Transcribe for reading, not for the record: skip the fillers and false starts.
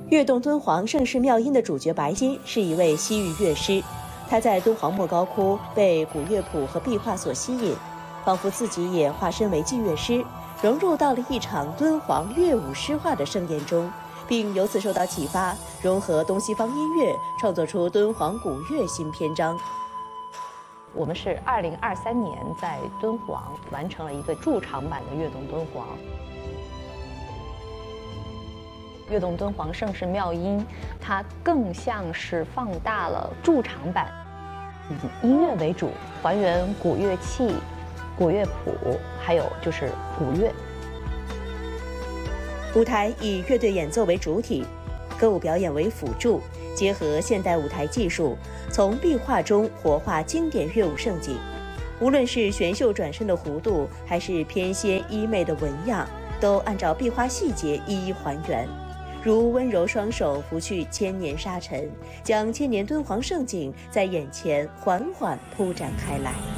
跃动敦煌盛世妙音的主角白金是一位西域乐师，他在敦煌莫高窟被古乐谱和壁画所吸引，仿佛自己也化身为祭乐师，融入到了一场敦煌乐舞诗画的盛宴中，并由此受到启发，融合东西方音乐，创作出敦煌古乐新篇章。 我们是2023年在敦煌完成了一个驻场版的跃动敦煌。跃动敦煌盛世妙音，它更像是放大了驻场版，以音乐为主，还原古乐器、古乐谱，还有就是古乐。 舞台以乐队演奏为主体，歌舞表演为辅助，结合现代舞台技术，从壁画中活化经典乐舞盛景。无论是玄秀转身的弧度，还是翩跹衣袂的纹样，都按照壁画细节一一还原。如温柔双手拂去千年沙尘，将千年敦煌盛景在眼前缓缓铺展开来。